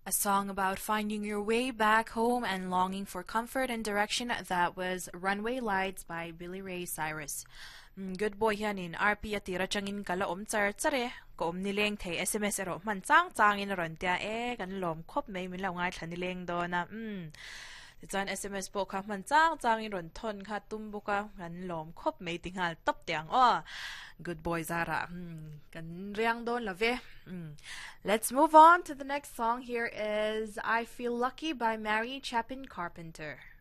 A song about finding your way back home and longing for comfort and direction. That was Runway Lights by Billy Ray Cyrus. Good boy hianin RP at tira changin kala tsar tsare ko nileng thay SMS ero man chang in ron tia kan lom khop may min law ngai thanileng do na chan SMS po ka man chang in ron thon kha tumbu ka kan lom khop may tingal top tiang good boy Zara kan riang don lave. Let's move on to the next song. Here is I Feel Lucky by Mary Chapin Carpenter.